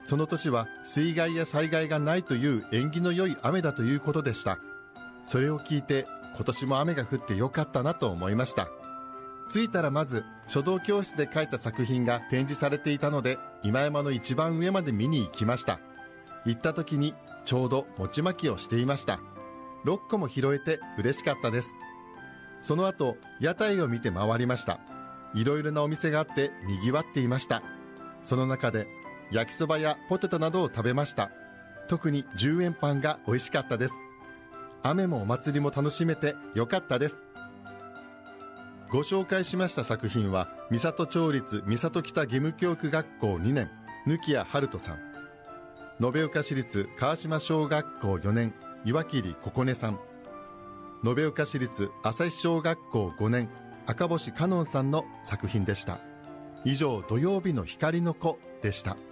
その年は水害や災害がないという縁起の良い雨だということでした。それを聞いて、今年も雨が降ってよかったなと思いました。着いたらまず書道教室で描いた作品が展示されていたので、今山の一番上まで見に行きました。行った時にちょうど餅まきをしていました。6個も拾えて嬉しかったです。その後屋台を見て回りました。いろいろなお店があって賑わっていました。その中で焼きそばやポテトなどを食べました。特に10円パンが美味しかったです。雨もお祭りも楽しめてよかったです。ご紹介しました作品は三郷町立三郷北義務教育学校2年貫谷春人さん、延岡市立川島小学校4年岩切ここねさん、延岡市立朝日小学校5年赤星香音さんの作品でした。以上、土曜日の光の子でした。